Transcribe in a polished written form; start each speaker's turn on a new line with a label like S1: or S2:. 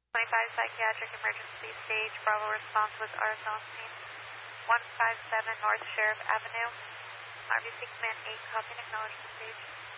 S1: 25 psychiatric emergency stage. Bravo response was Arizona scene. 157 North Sheriff Avenue. RV6 Man 8, copy and acknowledge the stage.